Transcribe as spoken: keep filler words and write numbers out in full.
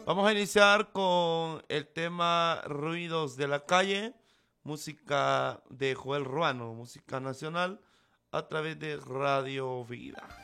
Vamos a iniciar con el tema Ruidos de la Calle, música de Joel Ruano, música nacional, a través de Radio Vida.